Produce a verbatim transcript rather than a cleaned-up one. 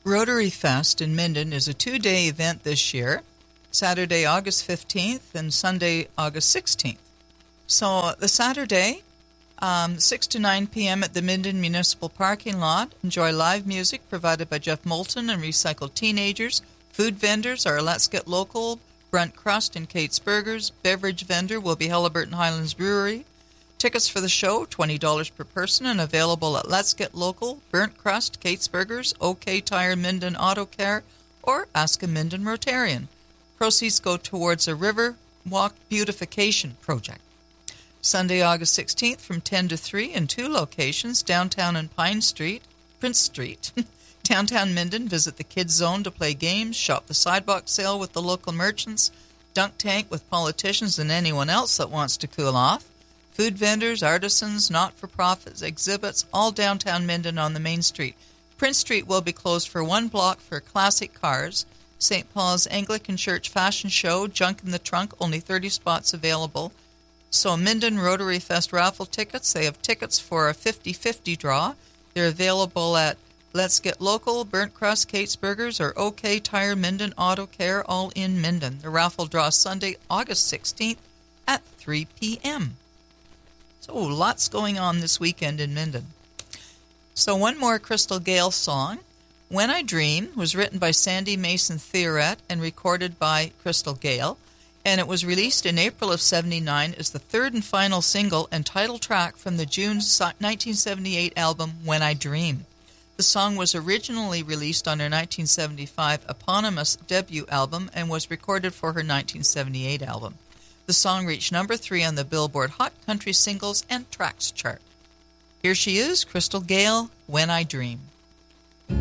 Rotary Fest in Minden is a two-day event this year, Saturday, August fifteenth and Sunday, August sixteenth. So the Saturday, um, six to nine p.m. at the Minden Municipal Parking Lot. Enjoy live music provided by Jeff Moulton and Recycled Teenagers. Food vendors are Let's Get Local, Brunt Crust, and Kate's Burgers. Beverage vendor will be Halliburton Highlands Brewery. Tickets for the show, twenty dollars per person, and available at Let's Get Local, Burnt Crust, Kate's Burgers, OK Tire, Minden Auto Care, or Ask a Minden Rotarian. Proceeds go towards a river walk beautification project. Sunday, August sixteenth from ten to three in two locations, downtown and Pine Street, Prince Street. Downtown Minden, visit the Kids Zone to play games, shop the sidewalk sale with the local merchants, dunk tank with politicians and anyone else that wants to cool off. Food vendors, artisans, not-for-profits, exhibits, all downtown Minden on the main street. Prince Street will be closed for one block for classic cars. Saint Paul's Anglican Church Fashion Show, Junk in the Trunk, only thirty spots available. So Minden Rotary Fest raffle tickets, they have tickets for a fifty-fifty draw. They're available at Let's Get Local, Burnt Crust, Kate's Burgers, or OK Tire, Minden Auto Care, all in Minden. The raffle draw Sunday, August sixteenth at three p.m. So lots going on this weekend in Minden. So one more Crystal Gayle song. When I Dream was written by Sandy Mason Theoret and recorded by Crystal Gayle, and it was released in April of seventy-nine as the third and final single and title track from the June nineteen seventy-eight album When I Dream. The song was originally released on her nineteen seventy-five eponymous debut album and was recorded for her nineteen seventy-eight album. The song reached number three on the Billboard Hot Country Singles and Tracks chart. Here she is, Crystal Gayle, When I Dream.